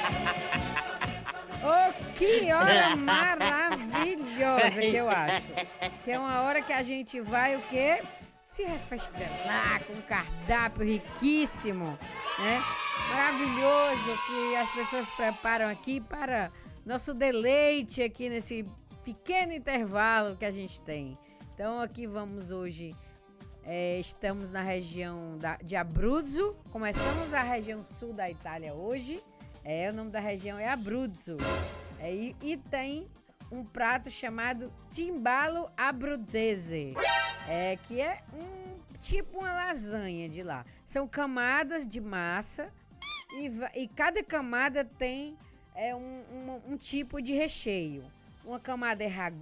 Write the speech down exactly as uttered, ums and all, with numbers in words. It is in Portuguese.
Oh, que hora maravilhosa que eu acho. Que é uma hora que a gente vai o quê? Se refestelar com um cardápio riquíssimo, né? Maravilhoso que as pessoas preparam aqui para nosso deleite aqui nesse pequeno intervalo que a gente tem. Então aqui vamos hoje, é, estamos na região da, de Abruzzo, começamos a região sul da Itália hoje, é, o nome da região é Abruzzo, é, e, e tem um prato chamado timbalo abruzzese, é, que é um tipo uma lasanha de lá. São camadas de massa e, e cada camada tem é, um, um, um tipo de recheio. Uma camada é ragu,